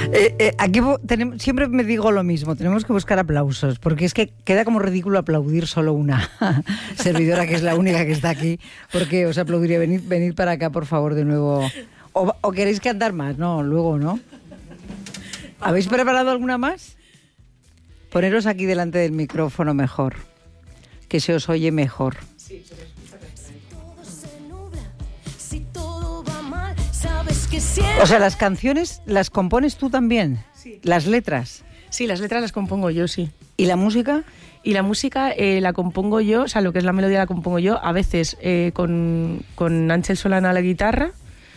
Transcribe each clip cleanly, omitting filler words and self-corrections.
Aquí siempre me digo lo mismo, tenemos que buscar aplausos, porque es que queda como ridículo aplaudir solo una servidora, que es la única que está aquí, porque os aplaudiría. Venid para acá, por favor, de nuevo. ¿O queréis cantar más? No, luego, ¿no? ¿Habéis preparado alguna más? Poneros aquí delante del micrófono mejor, que se os oye mejor. Sí, pero o sea, las canciones las compones tú también. Sí. Las letras. Sí, las letras las compongo yo, sí. ¿Y la música? Y la música la compongo yo, o sea, lo que es la melodía la compongo yo, a veces con Ángel Solana a la guitarra,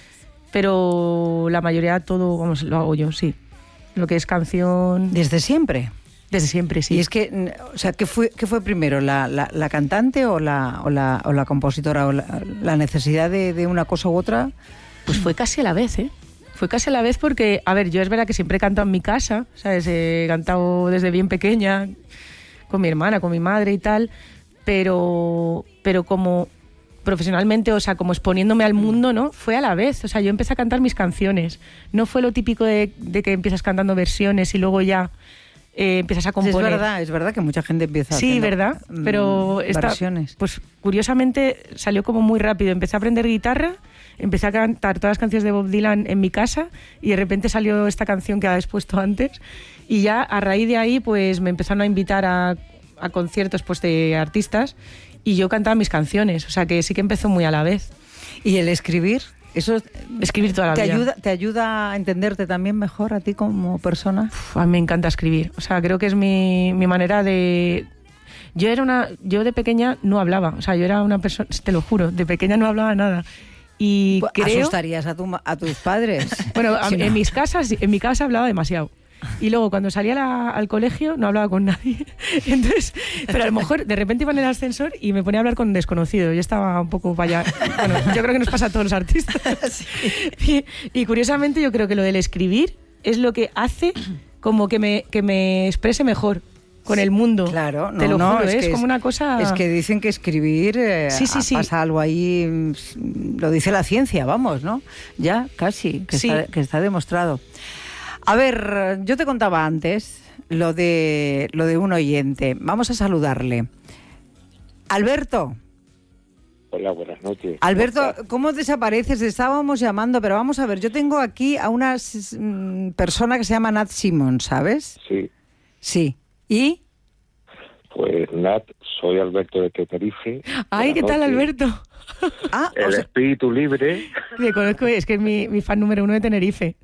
pero la mayoría todo, vamos, lo hago yo, sí. Lo que es canción... ¿Desde siempre? Desde siempre, sí. Y es que, o sea, ¿qué fue primero, la cantante o la compositora, o la necesidad de una cosa u otra? Pues fue casi a la vez, ¿eh? Fue casi a la vez porque, a ver, yo es verdad que siempre he cantado en mi casa, ¿sabes? He cantado desde bien pequeña, con mi hermana, con mi madre y tal, pero como profesionalmente, o sea, como exponiéndome al mundo, ¿no? Fue a la vez, o sea, yo empecé a cantar mis canciones. No fue lo típico de que empiezas cantando versiones y luego ya empiezas a componer. Sí, es verdad que mucha gente empieza sí, ¿verdad? Pero versiones. Pues curiosamente salió como muy rápido. Empecé a aprender guitarra, empecé a cantar todas las canciones de Bob Dylan en mi casa y de repente salió esta canción que habéis puesto antes y ya a raíz de ahí pues me empezaron a invitar a conciertos pues de artistas y yo cantaba mis canciones, o sea que sí que empezó muy a la vez. ¿Y el escribir? Eso escribir toda la vida. ¿Te ayuda a entenderte también mejor a ti como persona? A mí me encanta escribir, o sea, creo que es mi manera de... Yo de pequeña no hablaba, o sea, yo era una persona, te lo juro, de pequeña no hablaba nada. Y pues creo... ¿Asustarías a tus padres? Bueno, si en mi casa hablaba demasiado. Y luego cuando salía al colegio no hablaba con nadie. Entonces, pero a lo mejor de repente iba en el ascensor y me ponía a hablar con un desconocido. Yo estaba un poco para allá. Bueno, yo creo que nos pasa a todos los artistas. Sí. Y curiosamente yo creo que lo del escribir es lo que hace como que me exprese mejor con el mundo. Claro, te lo juro, es como una cosa... Es que dicen que escribir sí. pasa algo ahí, lo dice la ciencia, vamos, ¿no? Ya, casi, que está demostrado. A ver, yo te contaba antes lo de un oyente. Vamos a saludarle. Alberto. Hola, buenas noches. Alberto, ¿cómo desapareces? Te estábamos llamando, pero vamos a ver, yo tengo aquí a una persona que se llama Nat Simon, ¿sabes? Sí. Sí. ¿Y? Pues Nat, soy Alberto de Tenerife. Ay, ¿qué tal, Alberto? El espíritu libre. Me conozco, es que es mi fan número 1 de Tenerife.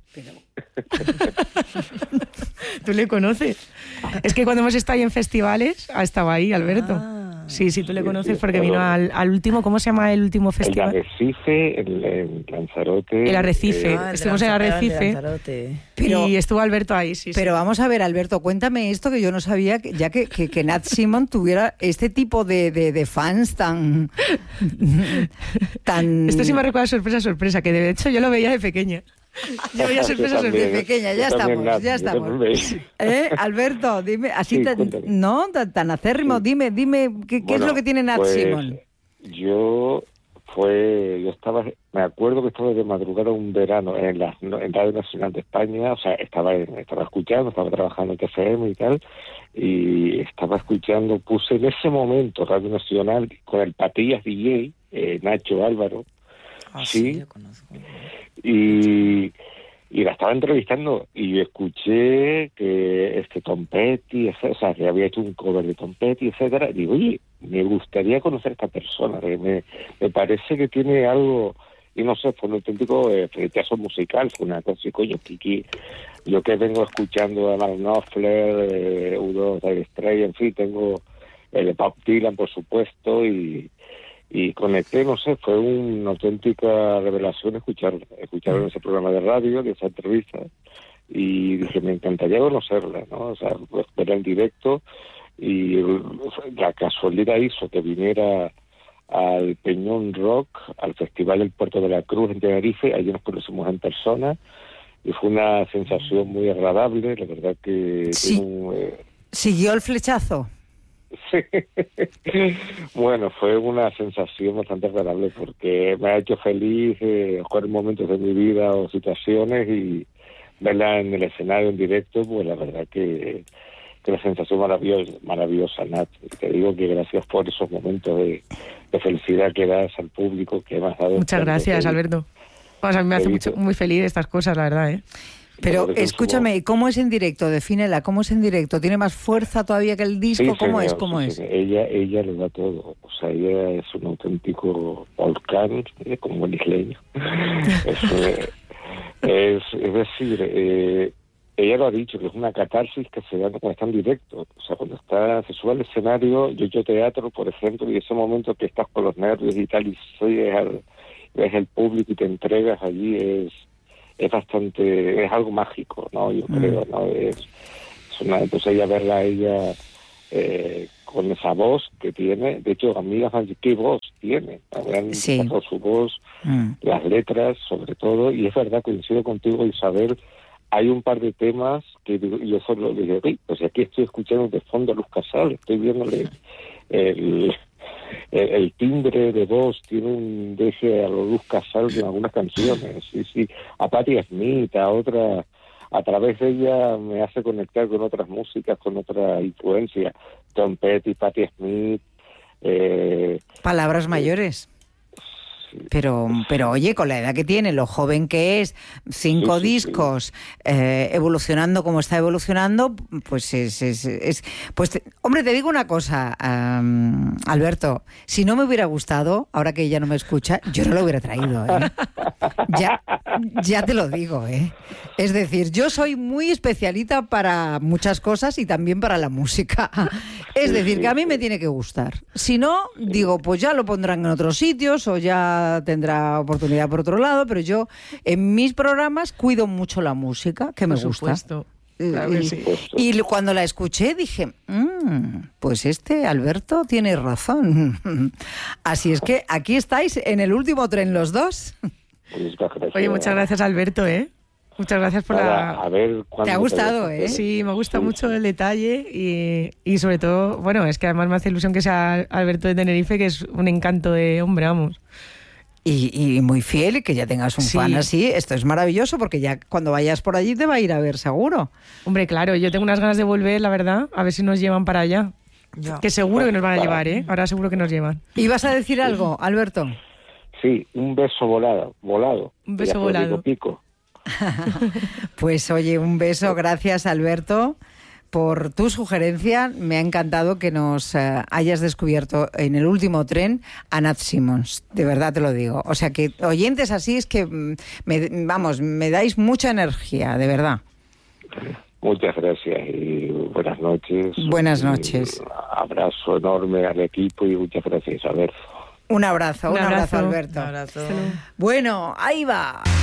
¿Tú le conoces? Es que cuando hemos estado ahí en festivales, ha estado ahí, Alberto. Sí, tú le conoces porque vino al último, ¿cómo se llama el último festival? El Arrecife, el Lanzarote. El Arrecife, estuvimos en el Arrecife. Y estuvo Alberto ahí, sí. Pero vamos a ver, Alberto, cuéntame esto que yo no sabía, ya que Nat Simon tuviera este tipo de fans tan... Esto sí me recuerda sorpresa, que de hecho yo lo veía de pequeña. Yo veía sorpresa de pequeña, ya estamos. Alberto, dime, así sí, tan acérrimo, sí. Dime, ¿qué es lo que tiene Nat Simon? Me acuerdo que estaba de madrugada un verano en Radio Nacional de España, o sea, estaba escuchando, estaba trabajando en TFM y tal, y estaba escuchando, puse en ese momento Radio Nacional con el Patillas DJ, Nacho Álvaro, sí, lo conozco. Y la estaba entrevistando y escuché que Tom Petty, o sea, que había hecho un cover de Tom Petty, etcétera. Y digo, oye, me gustaría conocer a esta persona, me parece que tiene algo, y no sé, fue un auténtico rechazo musical, fue una cosa, coño, Kiki, yo que vengo escuchando a Mark Knopfler, U2, Dire Straits, en fin, tengo el Bob Dylan, por supuesto, y conecté, no sé, fue una auténtica revelación escuchar ese programa de radio, de esa entrevista, y dije, me encantaría conocerla, ¿no? O sea, verla en directo, y la casualidad hizo que viniera al Peñón Rock, al Festival del Puerto de la Cruz en Tenerife, allí nos conocimos en persona, y fue una sensación muy agradable, la verdad que... Sí. ¿Siguió el flechazo? Sí. Bueno, fue una sensación bastante agradable porque me ha hecho feliz jugar momentos de mi vida o situaciones y verla en el escenario en directo, pues la verdad que la sensación maravillosa, Nat. Te digo que gracias por esos momentos de felicidad que das al público, que me has dado. Muchas gracias, Alberto. O sea, me hace muy feliz estas cosas, la verdad, ¿eh? Pero escúchame, ¿cómo es en directo? Defínela, ¿cómo es en directo? ¿Tiene más fuerza todavía que el disco? Sí, ¿Cómo señor, es? ¿Cómo es? Ella lo da todo. O sea, ella es un auténtico volcán, como un isleño. es decir, ella lo ha dicho, que es una catarsis que se da cuando está en directo. O sea, cuando se sube al escenario, yo he hecho teatro, por ejemplo, y ese momento que estás con los nervios y tal, y ves el público y te entregas allí, es algo mágico, ¿no? Yo creo, ¿no? Entonces ella verla a ella con esa voz que tiene, de hecho, amigas han dicho, ¿qué voz tiene? Han sacado su voz, las letras, sobre todo, y es verdad, coincido contigo, Isabel. Hay un par de temas que yo solo le digo, pues aquí estoy escuchando de fondo a Luz Casal, estoy viéndole el timbre de voz, tiene un deje a Luz Casal en algunas canciones, sí, a Patti Smith, a otra, a través de ella me hace conectar con otras músicas, con otra influencia, Tom Petty, Patti Smith. Palabras mayores. Pero oye, con la edad que tiene, lo joven que es, 5 discos, evolucionando como está evolucionando, pues hombre, te digo una cosa, Alberto, si no me hubiera gustado, ahora que ella no me escucha, yo no lo hubiera traído, ¿eh? Ya te lo digo, ¿eh? Es decir, yo soy muy especialita para muchas cosas y también para la música. Es decir, que a mí me tiene que gustar. Si no, digo, pues ya lo pondrán en otros sitios o ya tendrá oportunidad por otro lado, pero yo en mis programas cuido mucho la música, que me gusta. Por supuesto. Claro que sí. Y cuando la escuché dije, pues Alberto tiene razón. Así es que aquí estáis en el último tren los dos. Oye, muchas gracias, Alberto, ¿eh? Muchas gracias por a ver, ¿te ha gustado, eh? Sí, me gusta mucho el detalle y sobre todo, bueno, es que además me hace ilusión que sea Alberto de Tenerife, que es un encanto de hombre, vamos. Y muy fiel, y que ya tengas un fan así, esto es maravilloso, porque ya cuando vayas por allí te va a ir a ver seguro. Hombre, claro, yo tengo unas ganas de volver, la verdad, a ver si nos llevan para allá. Ya. Que seguro que nos van a llevar, ¿eh? Ahora seguro que nos llevan. ¿Ibas a decir algo, Alberto? Sí, un beso volado. Un beso volado. Pico. Pues oye, un beso, gracias, Alberto, por tu sugerencia. Me ha encantado que nos hayas descubierto en el último tren a Nat Simmons, de verdad te lo digo. O sea que oyentes así es que, me dais mucha energía, de verdad. Muchas gracias y buenas noches. Buenas noches. Un abrazo enorme al equipo y muchas gracias, Isabel. Un abrazo, Alberto. Un abrazo. Bueno, ahí va.